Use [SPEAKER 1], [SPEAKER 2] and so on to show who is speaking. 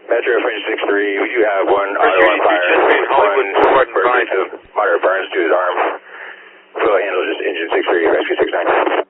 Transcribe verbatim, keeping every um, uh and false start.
[SPEAKER 1] Metro Fringe six three, we do have one auto on fire.
[SPEAKER 2] Hollywood Boulevard and
[SPEAKER 1] One person of moderate burns to his arm. Fill handle just engine six three, rescue six nine.